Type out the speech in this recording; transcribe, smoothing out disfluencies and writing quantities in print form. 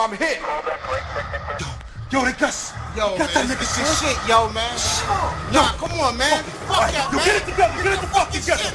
I'm hit. Yo, they got Yo, got that man, nigga this son. shit, yo, man. Nah, come on, man. Fuck that, Yo, man. get it together, get it the fuck together.